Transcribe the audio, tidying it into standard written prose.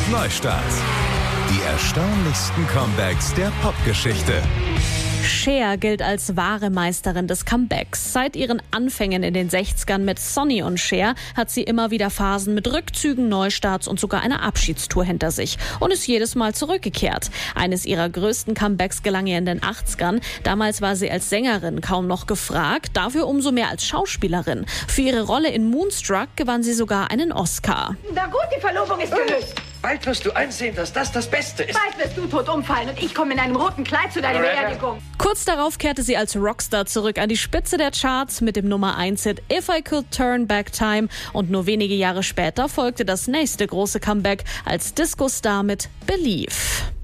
Neustart. Die erstaunlichsten Comebacks der Popgeschichte. Cher gilt als wahre Meisterin des Comebacks. Seit ihren Anfängen in den 60ern mit Sonny und Cher hat sie immer wieder Phasen mit Rückzügen, Neustarts und sogar eine Abschiedstour hinter sich und ist jedes Mal zurückgekehrt. Eines ihrer größten Comebacks gelang ihr in den 80ern. Damals war sie als Sängerin kaum noch gefragt, dafür umso mehr als Schauspielerin. Für ihre Rolle in Moonstruck gewann sie sogar einen Oscar. Na gut, die Verlobung ist gelöst. Bald wirst du einsehen, dass das Beste ist. Bald wirst du tot umfallen und ich komme in einem roten Kleid zu deiner Beerdigung. Kurz darauf kehrte sie als Rockstar zurück an die Spitze der Charts mit dem Nummer-1-Hit If I Could Turn Back Time. Und nur wenige Jahre später folgte das nächste große Comeback als Disco-Star mit Believe.